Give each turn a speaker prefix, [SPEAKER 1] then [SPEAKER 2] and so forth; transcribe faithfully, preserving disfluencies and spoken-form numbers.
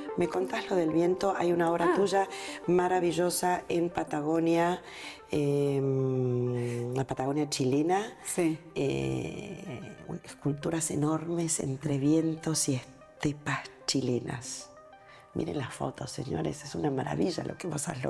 [SPEAKER 1] me contás lo del viento. Hay una obra
[SPEAKER 2] Ah.
[SPEAKER 1] tuya maravillosa en Patagonia, eh, la Patagonia chilena.
[SPEAKER 2] Sí.
[SPEAKER 1] Eh, esculturas enormes entre vientos y estepas chilenas. Miren las fotos, señores, es una maravilla lo que vos has logrado.